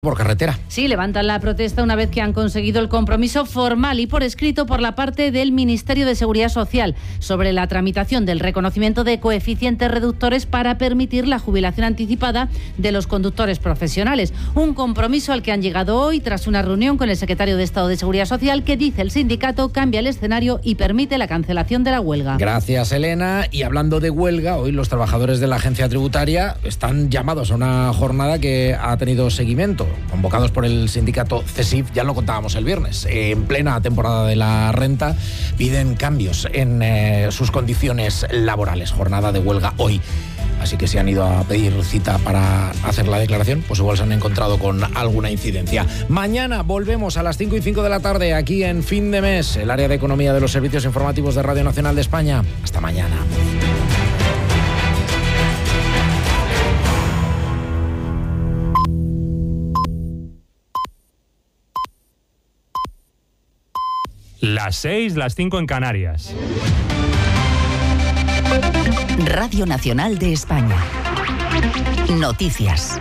por carretera. Sí, levantan la protesta una vez que han conseguido el compromiso formal y por escrito por la parte del Ministerio de Seguridad Social sobre la tramitación del reconocimiento de coeficientes reductores para permitir la jubilación anticipada de los conductores profesionales. Un compromiso al que han llegado hoy tras una reunión con el secretario de Estado de Seguridad Social que, dice el sindicato, cambia el escenario y permite la cancelación de la huelga. Gracias, Elena. Y hablando de huelga, hoy los trabajadores de la agencia tributaria están llamados a una jornada que ha tenido seguimiento. Convocados por el sindicato CESIF, ya lo contábamos el viernes, en plena temporada de la renta, piden cambios en sus condiciones laborales. Jornada de huelga hoy. Así que si han ido a pedir cita para hacer la declaración, pues igual se han encontrado con alguna incidencia. Mañana volvemos a las 5:05 de la tarde aquí en Fin de Mes, el área de economía de los servicios informativos de Radio Nacional de España. Hasta mañana. Las 6, las 5 en Canarias. Radio Nacional de España. Noticias.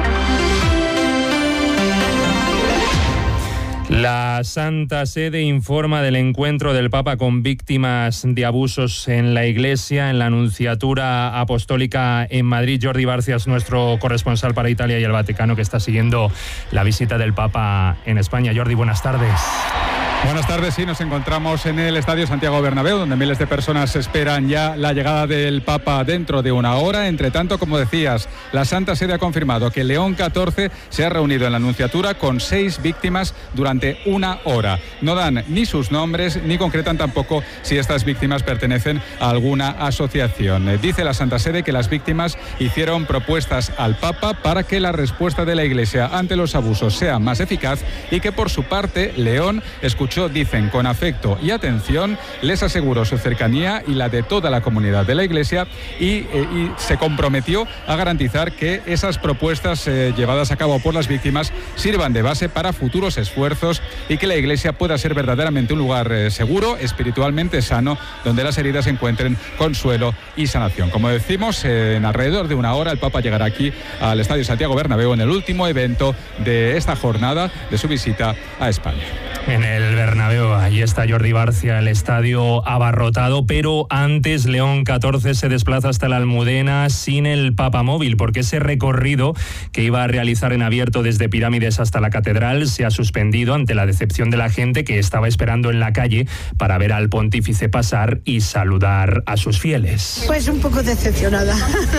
La Santa Sede informa del encuentro del Papa con víctimas de abusos en la Iglesia, en la Nunciatura Apostólica en Madrid. Jordi Barcia es nuestro corresponsal para Italia y el Vaticano, que está siguiendo la visita del Papa en España. Jordi, buenas tardes. Buenas tardes, sí, nos encontramos en el Estadio Santiago Bernabéu, donde miles de personas esperan ya la llegada del Papa dentro de una hora. Entre tanto, como decías, la Santa Sede ha confirmado que León XIV se ha reunido en la Nunciatura con 6 víctimas durante una hora. No dan ni sus nombres, ni concretan tampoco si estas víctimas pertenecen a alguna asociación. Dice la Santa Sede que las víctimas hicieron propuestas al Papa para que la respuesta de la Iglesia ante los abusos sea más eficaz y que, por su parte, León escuchó, dicen, con afecto y atención, les aseguró su cercanía y la de toda la comunidad de la Iglesia y se comprometió a garantizar que esas propuestas llevadas a cabo por las víctimas sirvan de base para futuros esfuerzos y que la Iglesia pueda ser verdaderamente un lugar seguro, espiritualmente sano, donde las heridas encuentren consuelo y sanación. Como decimos, en alrededor de una hora el Papa llegará aquí al Estadio Santiago Bernabéu en el último evento de esta jornada de su visita a España. En el Bernabéu, ahí está Jordi Barcia, el estadio abarrotado, pero antes León XIV se desplaza hasta la Almudena sin el papamóvil, porque ese recorrido que iba a realizar en abierto desde Pirámides hasta la Catedral se ha suspendido ante la decepción de la gente que estaba esperando en la calle para ver al pontífice pasar y saludar a sus fieles. Pues un poco decepcionada.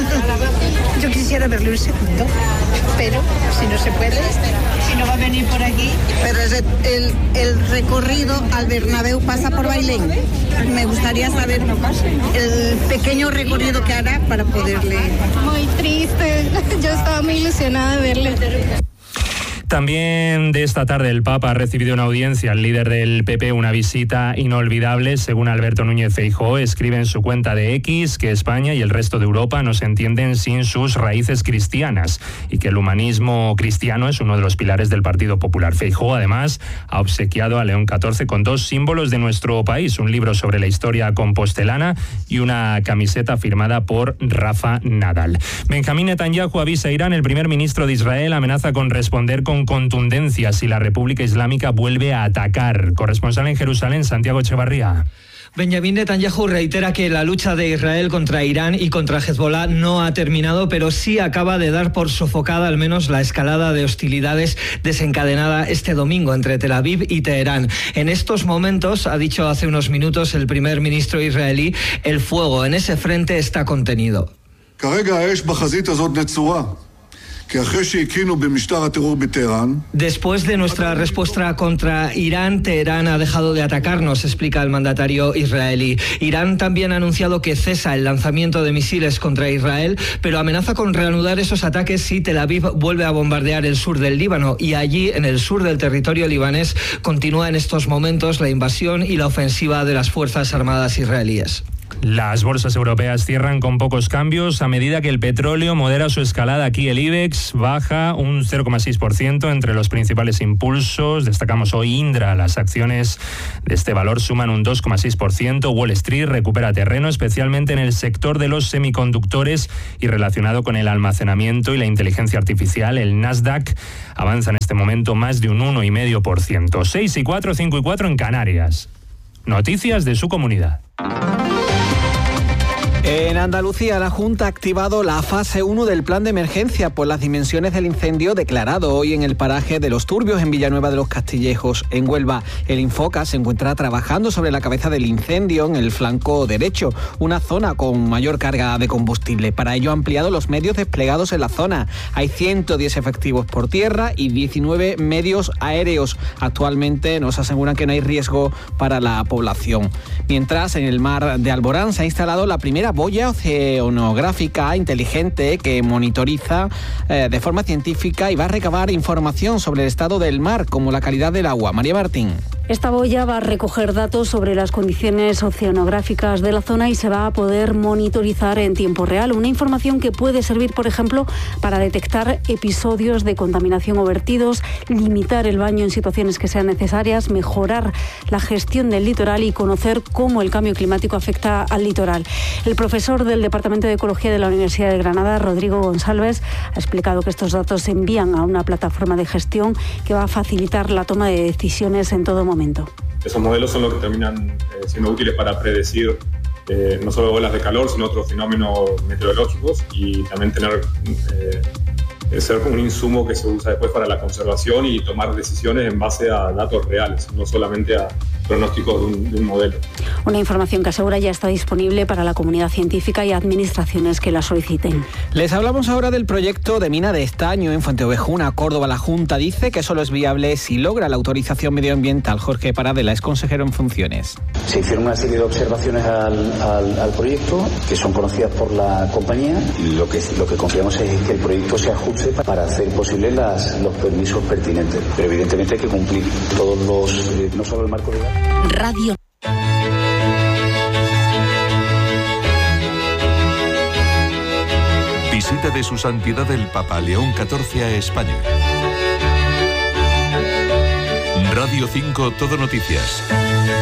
Yo quisiera verle un segundo, pero si no se puede, si no va a venir por aquí. Pero el recorrido al Bernabéu pasa por Bailén. Me gustaría saber el pequeño recorrido que hará para poderle... Muy triste, yo estaba muy ilusionada de verle. También de esta tarde el Papa ha recibido una audiencia al líder del PP, una visita inolvidable. Según Alberto Núñez Feijóo, escribe en su cuenta de X que España y el resto de Europa no se entienden sin sus raíces cristianas y que el humanismo cristiano es uno de los pilares del Partido Popular. Feijóo, además, ha obsequiado a León XIV con 2 símbolos de nuestro país, un libro sobre la historia compostelana y una camiseta firmada por Rafa Nadal. Benjamín Netanyahu avisa a Irán. El primer ministro de Israel amenaza con responder con contundencia si la República Islámica vuelve a atacar. Corresponsal en Jerusalén, Santiago Echevarría. Benjamín Netanyahu reitera que la lucha de Israel contra Irán y contra Hezbollah no ha terminado, pero sí acaba de dar por sofocada al menos la escalada de hostilidades desencadenada este domingo entre Tel Aviv y Teherán. En estos momentos, ha dicho hace unos minutos el primer ministro israelí, el fuego en ese frente está contenido. Después de nuestra respuesta contra Irán, Teherán ha dejado de atacarnos, explica el mandatario israelí. Irán también ha anunciado que cesa el lanzamiento de misiles contra Israel, pero amenaza con reanudar esos ataques si Tel Aviv vuelve a bombardear el sur del Líbano, y allí, en el sur del territorio libanés, continúa en estos momentos la invasión y la ofensiva de las Fuerzas Armadas israelíes. Las bolsas europeas cierran con pocos cambios a medida que el petróleo modera su escalada. Aquí el IBEX baja un 0,6%. Entre los principales impulsos destacamos hoy Indra. Las acciones de este valor suman un 2,6%. Wall Street recupera terreno, especialmente en el sector de los semiconductores y relacionado con el almacenamiento y la inteligencia artificial. El Nasdaq avanza en este momento más de un 1,5%. 6 y 4, 5 y 4 en Canarias. Noticias de su comunidad. En Andalucía, la Junta ha activado la fase 1 del plan de emergencia por las dimensiones del incendio declarado hoy en el paraje de Los Turbios, en Villanueva de los Castillejos, en Huelva. El Infoca se encuentra trabajando sobre la cabeza del incendio en el flanco derecho, una zona con mayor carga de combustible. Para ello ha ampliado los medios desplegados en la zona. Hay 110 efectivos por tierra y 19 medios aéreos. Actualmente nos aseguran que no hay riesgo para la población. Mientras, en el mar de Alborán se ha instalado la primera boya oceanográfica inteligente que monitoriza de forma científica y va a recabar información sobre el estado del mar, como la calidad del agua. María Martín. Esta boya va a recoger datos sobre las condiciones oceanográficas de la zona y se va a poder monitorizar en tiempo real. Una información que puede servir, por ejemplo, para detectar episodios de contaminación o vertidos, limitar el baño en situaciones que sean necesarias, mejorar la gestión del litoral y conocer cómo el cambio climático afecta al litoral. El profesor del Departamento de Ecología de la Universidad de Granada, Rodrigo González, ha explicado que estos datos se envían a una plataforma de gestión que va a facilitar la toma de decisiones en todo momento. Esos modelos son los que terminan siendo útiles para predecir no solo olas de calor, sino otros fenómenos meteorológicos y también tener ser un insumo que se usa después para la conservación y tomar decisiones en base a datos reales, no solamente a pronósticos de un modelo. Una información que asegura ya está disponible para la comunidad científica y administraciones que la soliciten. Les hablamos ahora del proyecto de mina de estaño en Fuenteovejuna, Córdoba. La Junta dice que solo es viable si logra la autorización medioambiental. Jorge Paradela es consejero en funciones. Se hicieron una serie de observaciones al proyecto que son conocidas por la compañía y lo que confiamos es que el proyecto se ajuste para hacer posible los permisos pertinentes. Pero evidentemente hay que cumplir todos los, no solo el marco legal. Radio. Visita de su santidad el Papa León XIV a España. Radio 5 Todo Noticias.